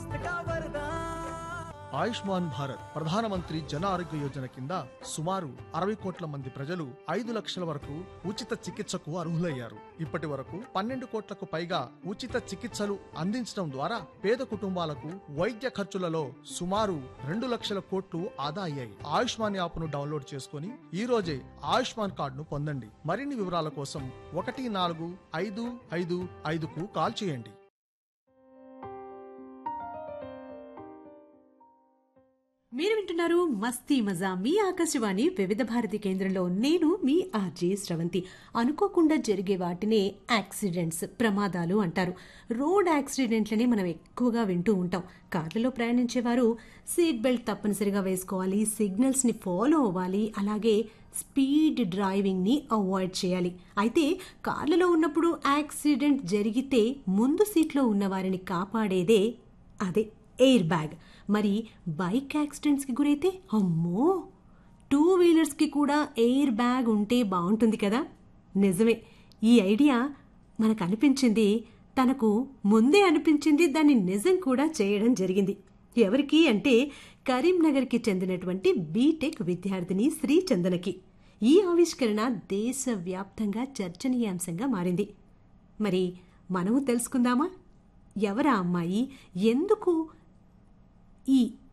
ఆయుష్మాన్ భారత్ ప్రధానమంత్రి జన ఆరోగ్య యోజన కింద సుమారు 60 కోట్ల మంది ప్రజలు 5 లక్షల వరకు ఉచిత చికిత్సకు అర్హులయ్యారు. ఇప్పటి వరకు 12 కోట్లకు పైగా ఉచిత చికిత్సలు అందించడం ద్వారా పేద కుటుంబాలకు వైద్య ఖర్చులలో సుమారు 2 లక్షల కోట్లు ఆదా అయ్యాయి. ఆయుష్మాన్ యాప్ ను డౌన్లోడ్ చేసుకుని ఈ రోజే ఆయుష్మాన్ కార్డును పొందండి. మరిన్ని వివరాల కోసం 14555కు కాల్ చేయండి. మీరు వింటున్నారు మస్తీ మజా మీ ఆకాశవాణి వివిధ భారతి కేంద్రంలో. నేను మీ ఆర్జే శ్రవంతి. అనుకోకుండా జరిగే వాటినే యాక్సిడెంట్స్, ప్రమాదాలు అంటారు. రోడ్ యాక్సిడెంట్లనే మనం ఎక్కువగా వింటూ ఉంటాం. కార్లలో ప్రయాణించేవారు సీట్ బెల్ట్ తప్పనిసరిగా వేసుకోవాలి, సిగ్నల్స్ ని ఫాలో అవ్వాలి, అలాగే స్పీడ్ డ్రైవింగ్ ని అవాయిడ్ చేయాలి. అయితే కార్లలో ఉన్నప్పుడు యాక్సిడెంట్ జరిగితే ముందు సీట్లో ఉన్న వారిని కాపాడేదే అదే ఎయిర్ బ్యాగ్. మరి బైక్ యాక్సిడెంట్స్కి గురైతే అమ్మో, 2 వీలర్స్కి కూడా ఎయిర్ బ్యాగ్ ఉంటే బాగుంటుంది కదా. నిజమే, ఈ ఐడియా మనకు అనిపించింది, తనకు ముందే అనిపించింది, దాన్ని నిజం కూడా చేయడం జరిగింది. ఎవరికి అంటే కరీంనగర్కి చెందినటువంటి బీటెక్ విద్యార్థిని శ్రీచందనకి. ఈ ఆవిష్కరణ దేశవ్యాప్తంగా చర్చనీయాంశంగా మారింది. మరి మనము తెలుసుకుందామా? ఎవరా అమ్మాయి, ఎందుకు ఈ